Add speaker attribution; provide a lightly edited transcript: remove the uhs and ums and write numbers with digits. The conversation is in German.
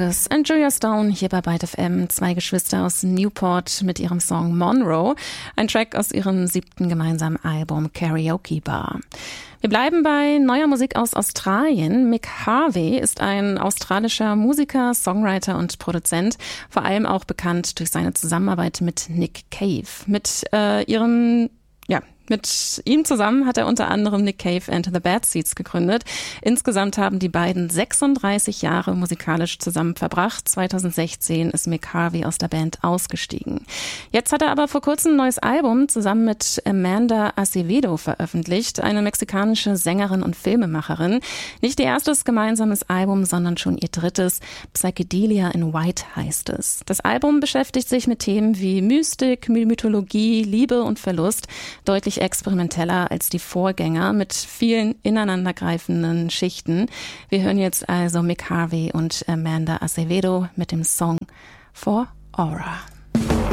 Speaker 1: August und Julia Stone hier bei Byte FM, zwei Geschwister aus Newport mit ihrem Song Monroe, ein Track aus ihrem 7. gemeinsamen Album Karaoke Bar. Wir bleiben bei neuer Musik aus Australien. Mick Harvey ist ein australischer Musiker, Songwriter und Produzent, vor allem auch bekannt durch seine Zusammenarbeit mit Nick Cave. Mit ihm zusammen hat er unter anderem Nick Cave and the Bad Seeds gegründet. Insgesamt haben die beiden 36 Jahre musikalisch zusammen verbracht. 2016 ist Mick Harvey aus der Band ausgestiegen. Jetzt hat er aber vor kurzem ein neues Album zusammen mit Amanda Acevedo veröffentlicht, eine mexikanische Sängerin und Filmemacherin. Nicht ihr erstes gemeinsames Album, sondern schon ihr drittes. Psychedelia in White heißt es. Das Album beschäftigt sich mit Themen wie Mystik, Mythologie, Liebe und Verlust, deutlich experimenteller als die Vorgänger mit vielen ineinandergreifenden Schichten. Wir hören jetzt also Mick Harvey und Amanda Acevedo mit dem Song For Aura.